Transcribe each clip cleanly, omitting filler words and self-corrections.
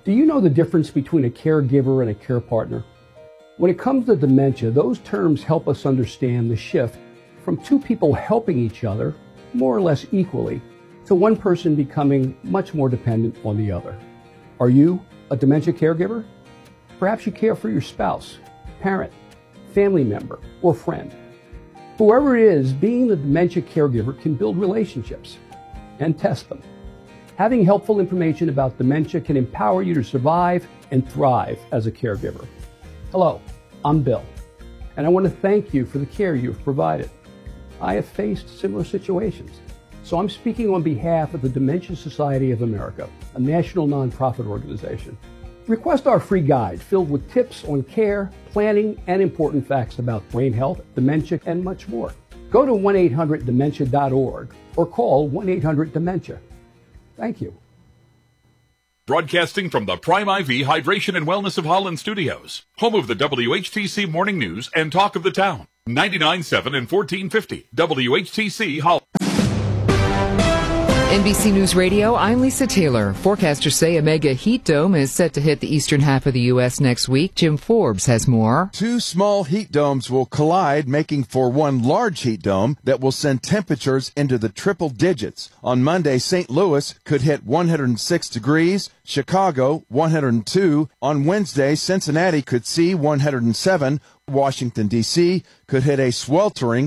Do you know the difference between a caregiver and a care partner? When it comes to dementia, those terms help us understand the shift from two people helping each other, more or less equally, to one person becoming much more dependent on the other. Are you a dementia caregiver? Perhaps you care for your spouse, parent, family member, or friend. Whoever it is, being the dementia caregiver can build relationships and test them. Having helpful information about dementia can empower you to survive and thrive as a caregiver. Hello, I'm Bill, and I want to thank you for the care you've provided. I have faced similar situations, so I'm speaking on behalf of the Dementia Society of America, a national nonprofit organization. Request our free guide filled with tips on care, planning, and important facts about brain health, dementia, and much more. Go to 1-800-DEMENTIA.org or call 1-800-DEMENTIA. Thank you. Broadcasting from the Prime IV Hydration and Wellness of Holland Studios, home of the WHTC Morning News and Talk of the Town, 99.7 and 1450 WHTC Holland. NBC News Radio, I'm Lisa Taylor. Forecasters say a mega heat dome is set to hit the eastern half of the U.S. next week. Jim Forbes has more. Two small heat domes will collide, making for one large heat dome that will send temperatures into the triple digits. On Monday, St. Louis could hit 106 degrees, Chicago 102. On Wednesday, Cincinnati could see 107. Washington, D.C. could hit a sweltering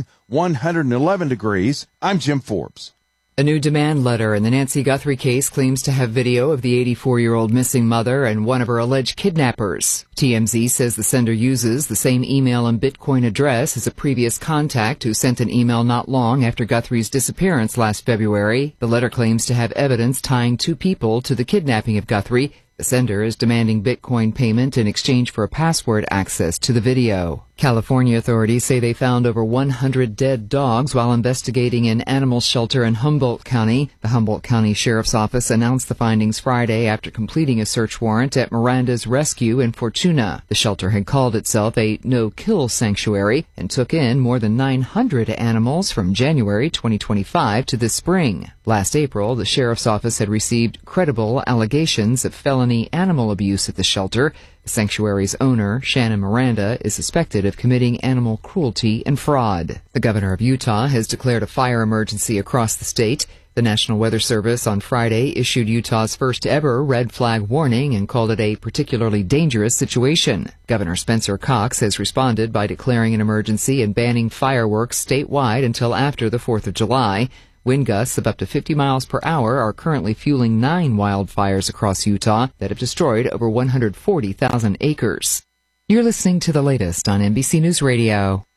111 degrees. I'm Jim Forbes. A new demand letter in the Nancy Guthrie case claims to have video of the 84-year-old missing mother and one of her alleged kidnappers. TMZ says the sender uses the same email and Bitcoin address as a previous contact who sent an email not long after Guthrie's disappearance last February. The letter claims to have evidence tying two people to the kidnapping of Guthrie. The sender is demanding Bitcoin payment in exchange for a password access to the video. California authorities say they found over 100 dead dogs while investigating an animal shelter in Humboldt County. The Humboldt County Sheriff's Office announced the findings Friday after completing a search warrant at Miranda's Rescue in Fortuna. The shelter had called itself a no-kill sanctuary and took in more than 900 animals from January 2025 to this spring. Last April, the Sheriff's Office had received credible allegations of felony animal abuse at the shelter. The sanctuary's owner, Shannon Miranda, is suspected of committing animal cruelty and fraud. The governor of Utah has declared a fire emergency across the state. The National Weather Service on Friday issued Utah's first ever red flag warning and called it a particularly dangerous situation. Governor Spencer Cox has responded by declaring an emergency and banning fireworks statewide until after the 4th of July. Wind gusts of up to 50 miles per hour are currently fueling 9 wildfires across Utah that have destroyed over 140,000 acres. You're listening to the latest on NBC News Radio.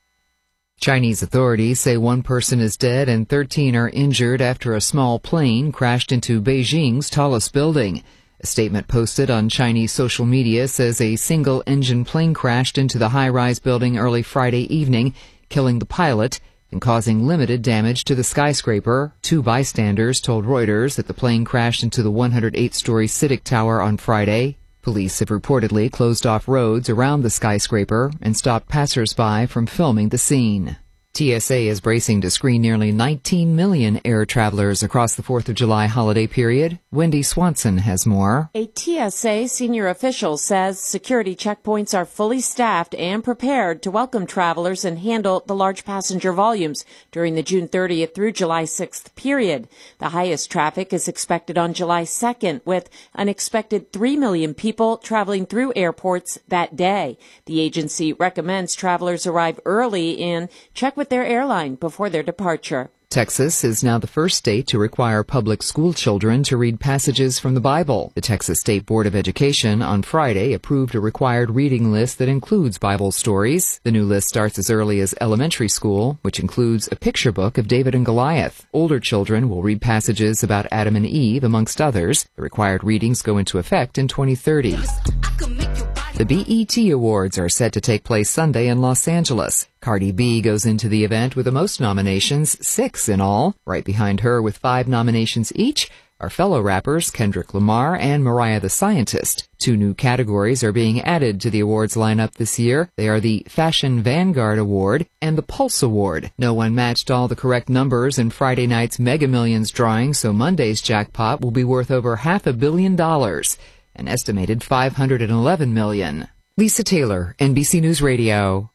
Chinese authorities say one person is dead and 13 are injured after a small plane crashed into Beijing's tallest building. A statement posted on Chinese social media says a single-engine plane crashed into the high-rise building early Friday evening, killing the pilot and causing limited damage to the skyscraper. Two bystanders told Reuters that the plane crashed into the 108-story CITIC Tower on Friday. Police have reportedly closed off roads around the skyscraper and stopped passers-by from filming the scene. TSA is bracing to screen nearly 19 million air travelers across the 4th of July holiday period. Wendy Swanson has more. A TSA senior official says security checkpoints are fully staffed and prepared to welcome travelers and handle the large passenger volumes during the June 30th through July 6th period. The highest traffic is expected on July 2nd, with an expected 3 million people traveling through airports that day. The agency recommends travelers arrive early and check with their airline before their departure. Texas is now the first state to require public school children to read passages from the Bible. The Texas State Board of Education on Friday approved a required reading list that includes Bible stories. The new list starts as early as elementary school, which includes a picture book of David and Goliath. Older children will read passages about Adam and Eve, amongst others. The required readings go into effect in 2030. The BET Awards are set to take place Sunday in Los Angeles. Cardi B goes into the event with the most nominations, 6 in all. Right behind her with 5 nominations each are fellow rappers Kendrick Lamar and Mariah the Scientist. 2 new categories are being added to the awards lineup this year. They are the Fashion Vanguard Award and the Pulse Award. No one matched all the correct numbers in Friday night's Mega Millions drawing, so Monday's jackpot will be worth over $500 million. an estimated $511 million. Lisa Taylor, NBC News Radio.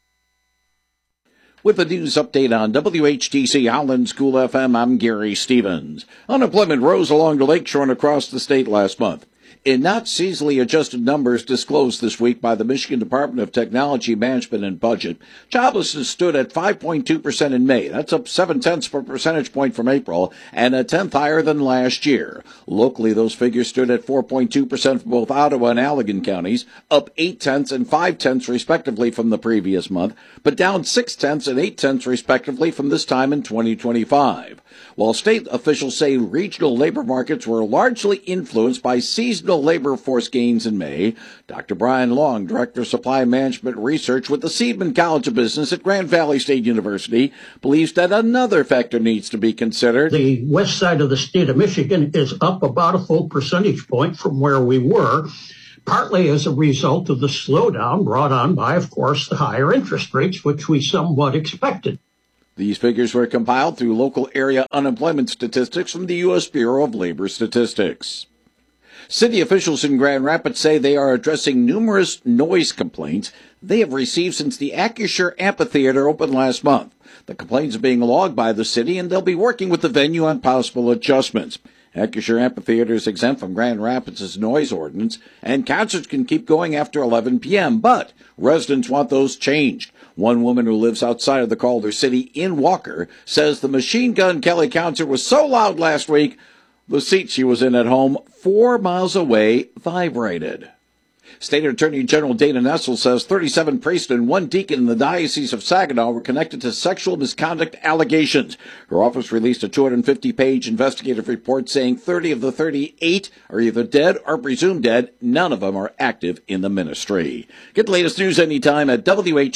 With the news update on WHTC Holland School FM, I'm Gary Stevens. Unemployment rose along the lakeshore and across the state last month. In not seasonally adjusted numbers disclosed this week by the Michigan Department of Technology Management and Budget, joblessness stood at 5.2% in May. That's up 0.7 percentage point from April and a tenth higher than last year. Locally, those figures stood at 4.2% for both Ottawa and Allegan counties, up 0.8 and 0.5 respectively from the previous month, but down 0.6 and 0.8 respectively from this time in 2025. While state officials say regional labor markets were largely influenced by seasonal labor force gains in May, Dr. Brian Long, Director of Supply Management Research with the Seidman College of Business at Grand Valley State University, believes that another factor needs to be considered. The west side of the state of Michigan is up about a full percentage point from where we were, partly as a result of the slowdown brought on by, of course, the higher interest rates, which we somewhat expected. These figures were compiled through local area unemployment statistics from the U.S. Bureau of Labor Statistics. City officials in Grand Rapids say they are addressing numerous noise complaints they have received since the Acrisure Amphitheater opened last month. The complaints are being logged by the city, and they'll be working with the venue on possible adjustments. Acrisure Amphitheater is exempt from Grand Rapids' noise ordinance, and concerts can keep going after 11 p.m., but residents want those changed. One woman who lives outside of the Calder City in Walker says the Machine Gun Kelly concert was so loud last week, the seat she was in at home 4 miles away vibrated. State Attorney General Dana Nessel says 37 priests and 1 deacon in the Diocese of Saginaw were connected to sexual misconduct allegations. Her office released a 250-page investigative report saying 30 of the 38 are either dead or presumed dead. None of them are active in the ministry. Get the latest news anytime at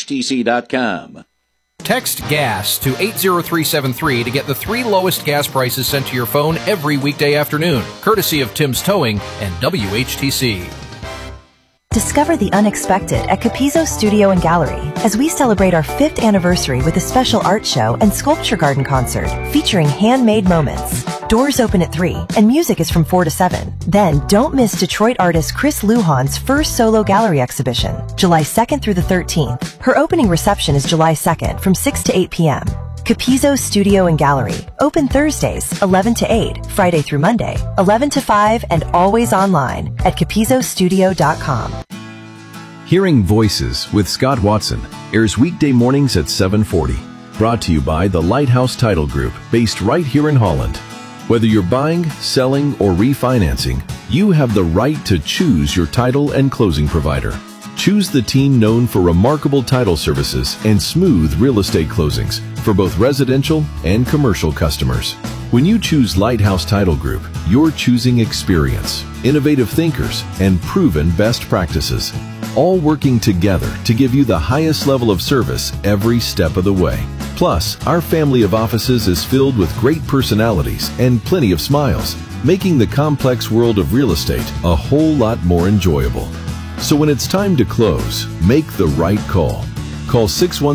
WHTC.com. Text GAS to 80373 to get the 3 lowest gas prices sent to your phone every weekday afternoon, courtesy of Tim's Towing and WHTC. Discover the unexpected at Capizzo Studio and Gallery as we celebrate our 5th anniversary with a special art show and sculpture garden concert featuring handmade moments. Doors open at 3 and music is from 4 to 7. Then don't miss Detroit artist Chris Lujan's first solo gallery exhibition, July 2nd through the 13th. Her opening reception is July 2nd from 6 to 8 p.m. Capizzo Studio and Gallery, open Thursdays, 11 to 8, Friday through Monday, 11 to 5, and always online at capizzostudio.com. Hearing Voices with Scott Watson airs weekday mornings at 7:40. Brought to you by the Lighthouse Title Group, based right here in Holland. Whether you're buying, selling, or refinancing, you have the right to choose your title and closing provider. Choose the team known for remarkable title services and smooth real estate closings for both residential and commercial customers. When you choose Lighthouse Title Group, you're choosing experience, innovative thinkers, and proven best practices, all working together to give you the highest level of service every step of the way. Plus, our family of offices is filled with great personalities and plenty of smiles, making the complex world of real estate a whole lot more enjoyable. So when it's time to close, make the right call. Call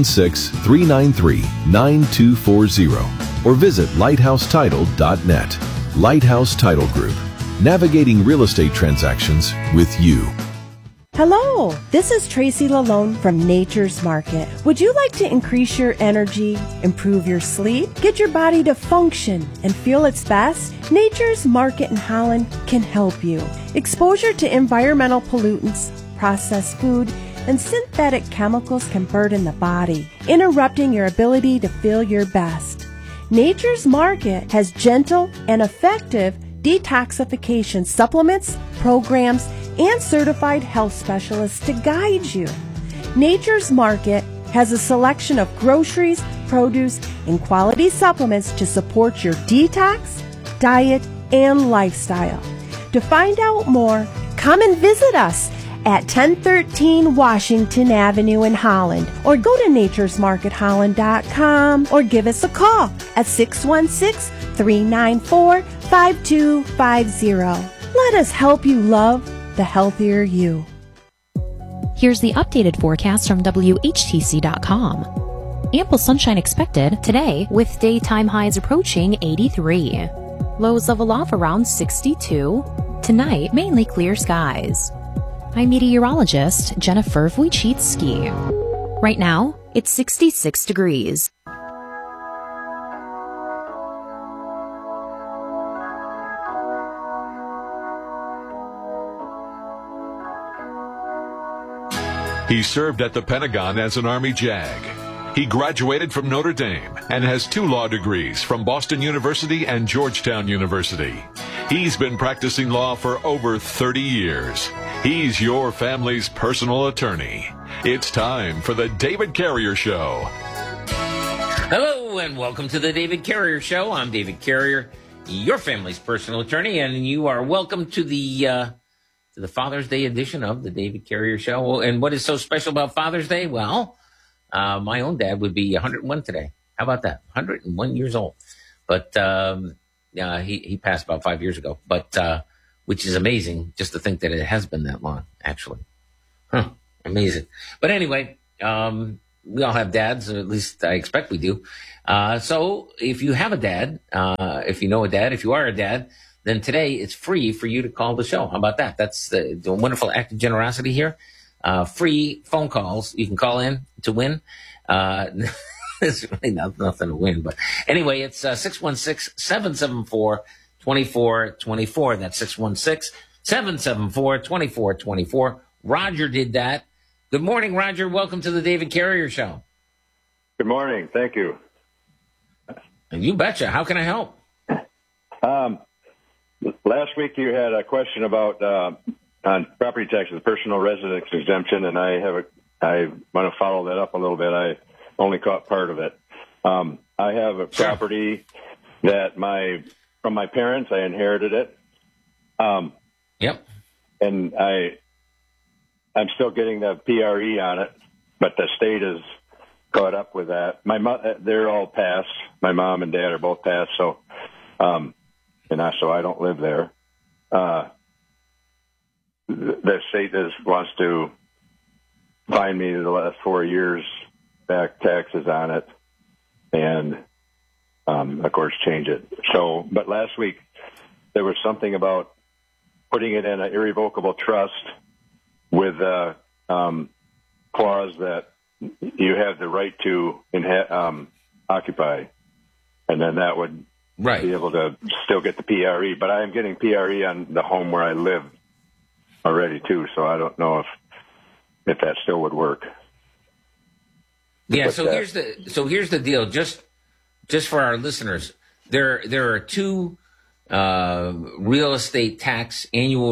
616-393-9240 or visit lighthousetitle.net. Lighthouse Title Group, navigating real estate transactions with you. Hello, this is Tracy Lalone from Nature's Market. Would you like to increase your energy, improve your sleep, get your body to function and feel its best? Nature's Market in Holland can help you. Exposure to environmental pollutants, processed food, and synthetic chemicals can burden the body, interrupting your ability to feel your best. Nature's Market has gentle and effective detoxification supplements, programs, and certified health specialists to guide you. Nature's Market has a selection of groceries, produce, and quality supplements to support your detox, diet, and lifestyle. To find out more, come and visit us at 1013 Washington Avenue in Holland, or go to naturesmarketholland.com, or give us a call at 616-394-5250. Let us help you love the healthier you. Here's the updated forecast from WHTC.com. Ample sunshine expected today with daytime highs approaching 83. Lows level off around 62. Tonight, mainly clear skies. I'm meteorologist Jennifer Wojcicki. Right now, it's 66 degrees. He served at the Pentagon as an Army JAG. He graduated from Notre Dame and has 2 law degrees from Boston University and Georgetown University. He's been practicing law for over 30 years. He's your family's personal attorney. It's time for the David Carrier Show. Hello and welcome to the David Carrier Show. I'm David Carrier, your family's personal attorney, and you are welcome to the Father's Day edition of the David Carrier Show. And what is so special about Father's Day? Well, my own dad would be 101 today. How about that? 101 years old. But he passed about 5 years ago. But which is amazing, just to think that it has been that long, actually. Amazing. But anyway, we all have dads, or at least I expect we do. So if you have a dad, if you know a dad, if you are a dad, then today it's free for you to call the show. How about that? That's the wonderful act of generosity here. Free phone calls. You can call in to win. There's really nothing to win. But anyway, it's 616-774-2424. That's 616-774-2424. Roger did that. Good morning, Roger. Welcome to the David Carrier Show. Good morning. Thank you. You betcha. How can I help? Last week you had a question about on property taxes, personal residence exemption, and I want to follow that up a little bit. I only caught part of it. I have a property that from my parents. I inherited it. Yep. And I'm still getting the PRE on it, but the state is caught up with that. They're all passed. My mom and dad are both passed, so so I don't live there. The state wants to fine me the last 4 years back taxes on it, and of course change it. So, but last week there was something about putting it in an irrevocable trust with a clause that you have the right to occupy, and then that would be able to still get the PRE. But I am getting PRE on the home where I live already too, so I don't know if that still would work. Yeah. Here's the deal. Just for our listeners, there are 2 annual real estate tax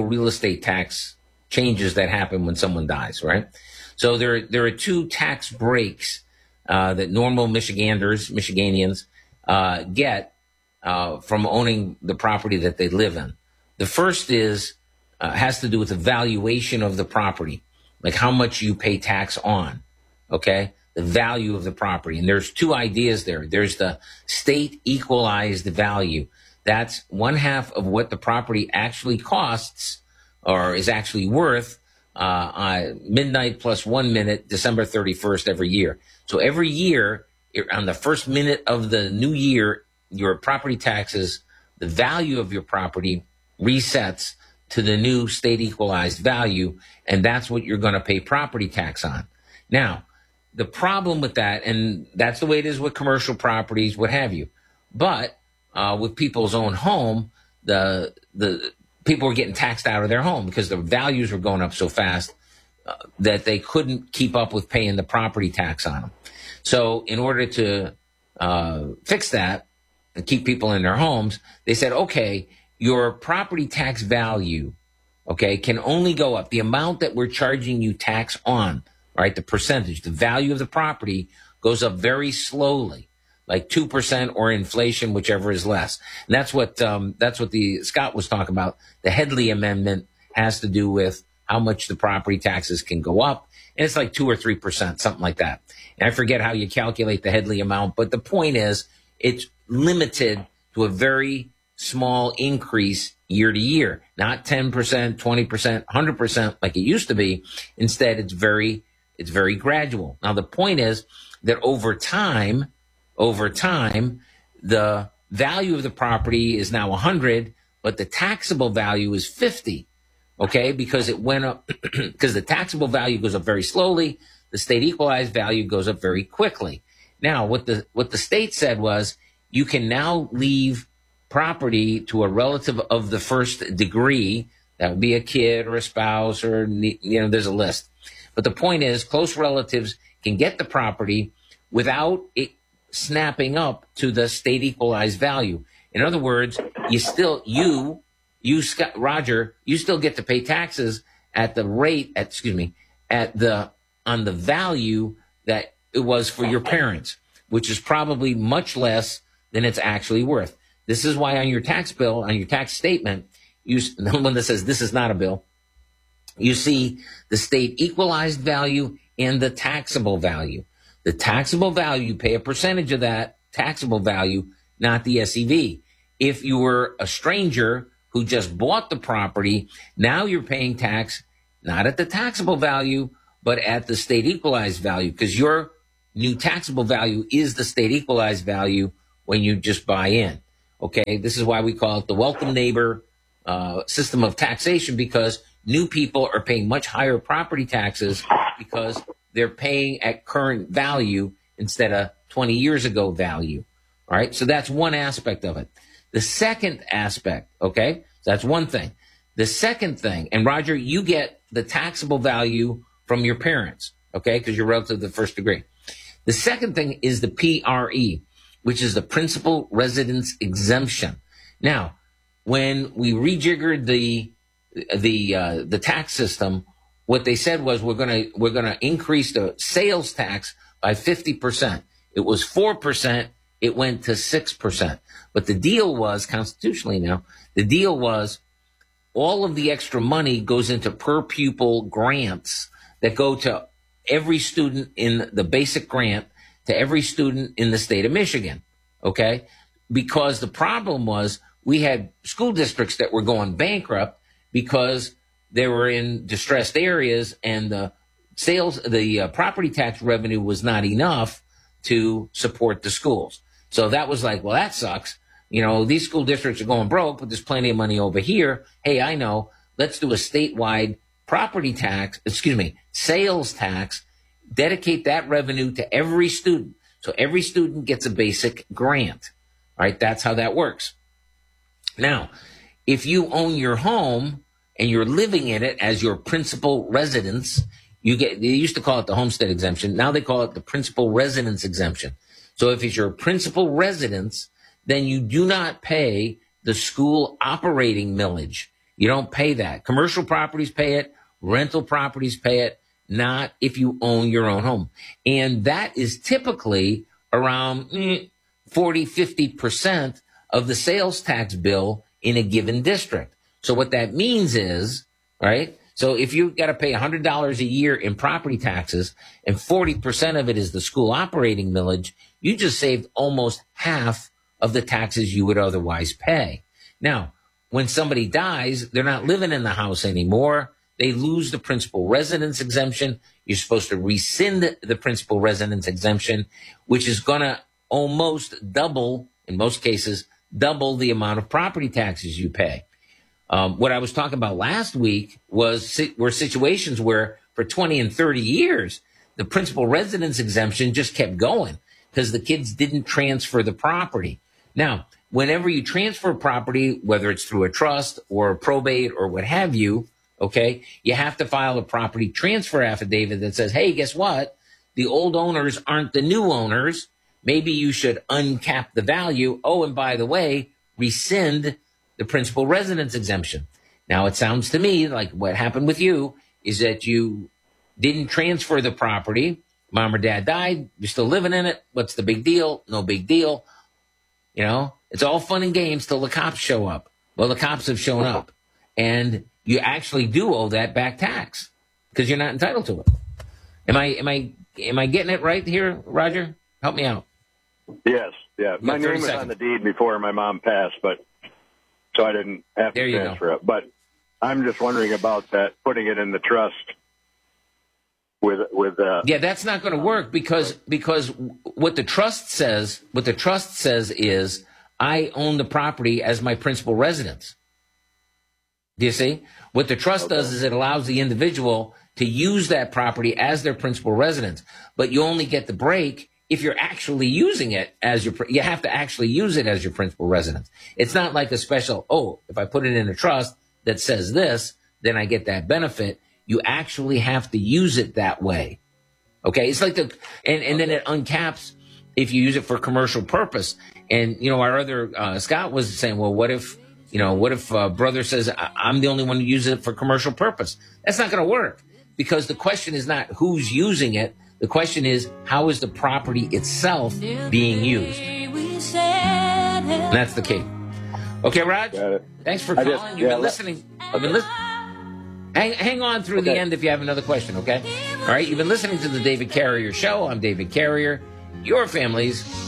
changes that happen when someone dies, right? So there are 2 tax breaks that normal Michiganians get from owning the property that they live in. The first has to do with the valuation of the property, like how much you pay tax on, okay? The value of the property. And there's 2 ideas there. There's the state equalized value. That's 1/2 of what the property actually costs or is actually worth midnight plus 1 minute, December 31st every year. So every year, on the first minute of the new year, your property taxes, the value of your property resets to the new state equalized value, and that's what you're going to pay property tax on. Now, the problem with that, and that's the way it is with commercial properties, what have you, but with people's own home, the people were getting taxed out of their home because the values were going up so fast that they couldn't keep up with paying the property tax on them. So in order to fix that and keep people in their homes, they said, okay, your property tax value, okay, can only go up. The amount that we're charging you tax on, right, the percentage, the value of the property goes up very slowly, like 2% or inflation, whichever is less. And that's what the Scott was talking about. The Headley Amendment has to do with how much the property taxes can go up. And it's like 2 or 3%, something like that. And I forget how you calculate the Headley amount, but the point is it's limited to a very small increase year to year, not 10%, 20%, 100% like it used to be. Instead, it's very gradual. Now, the point is that over time, the value of the property is now 100, but the taxable value is 50. Okay, because it went up, because the taxable value goes up very slowly, the state equalized value goes up very quickly. Now, what the state said was, you can now leave property to a relative of the first degree. That would be a kid or a spouse, or, there's a list. But the point is, close relatives can get the property without it snapping up to the state equalized value. In other words, Roger, you still get to pay taxes at the rate, on the value that it was for your parents, which is probably much less than it's actually worth. This is why on your tax bill, on your tax statement, the one that says this is not a bill, you see the state equalized value and the taxable value. The taxable value, you pay a percentage of that taxable value, not the SEV. If you were a stranger who just bought the property, now you're paying tax not at the taxable value, but at the state equalized value, because your new taxable value is the state equalized value when you just buy in. Okay, this is why we call it the welcome neighbor system of taxation, because new people are paying much higher property taxes because they're paying at current value instead of 20 years ago value. All right, so that's one aspect of it. The second aspect, okay, that's one thing. The second thing, and Roger, you get the taxable value from your parents, okay, because you're relative to the first degree. The second thing is the PRE, which is the principal residence exemption. Now, when we rejiggered the tax system, what they said was we're gonna increase the sales tax by 50%. It was 4%. It went to 6%. But the deal was, constitutionally now, the deal was all of the extra money goes into per pupil grants that go to every student in the basic grant, to every student in the state of Michigan, okay? Because the problem was we had school districts that were going bankrupt because they were in distressed areas, and the property tax revenue was not enough to support the schools. So that was like, well, that sucks. These school districts are going broke, but there's plenty of money over here. Hey, I know. Let's do a statewide sales tax, dedicate that revenue to every student. So every student gets a basic grant. All right, that's how that works. Now, if you own your home and you're living in it as your principal residence, they used to call it the homestead exemption. Now they call it the principal residence exemption. So if it's your principal residence, then you do not pay the school operating millage. You don't pay that. Commercial properties pay it. Rental properties pay it. Not if you own your own home. And that is typically around 40-50% of the sales tax bill in a given district. So what that means is, right? So if you've got to pay $100 a year in property taxes and 40% of it is the school operating millage, you just saved almost half of the taxes you would otherwise pay. Now, when somebody dies, they're not living in the house anymore. They lose the principal residence exemption. You're supposed to rescind the principal residence exemption, which is going to almost double, in most cases, double the amount of property taxes you pay. What I was talking about last week were situations where for 20 and 30 years, the principal residence exemption just kept going because the kids didn't transfer the property. Now, whenever you transfer property, whether it's through a trust or a probate or what have you, okay, you have to file a property transfer affidavit that says, hey, guess what? The old owners aren't the new owners. Maybe you should uncap the value. Oh, and by the way, rescind the principal residence exemption. Now, it sounds to me like what happened with you is that you didn't transfer the property. Mom or dad died. You're still living in it. What's the big deal? No big deal. It's all fun and games till the cops show up. Well, the cops have shown up, and you actually do owe that back tax because you're not entitled to it. Am I getting it right here, Roger? Help me out. Yes. Yeah. My name was on the deed before my mom passed, but so I didn't have to transfer it. But I'm just wondering about that, putting it in the trust with yeah, that's not going to work because what the trust says is I own the property as my principal residence. Do you see? What the trust does is it allows the individual to use that property as their principal residence, but you only get the break if you're actually using it as you have to actually use it as your principal residence. It's not like a special, if I put it in a trust that says this, then I get that benefit. You actually have to use it that way. Okay. It's like then it uncaps if you use it for commercial purpose. And, our other, Scott was saying, well, what if brother says I'm the only one who uses it for commercial purpose? That's not going to work, because the question is not who's using it. The question is, how is the property itself being used? And that's the key. Okay, Raj? Thanks for calling. You've been listening. Hang on through the end if you have another question, okay? All right, you've been listening to the David Carrier Show. I'm David Carrier, your family's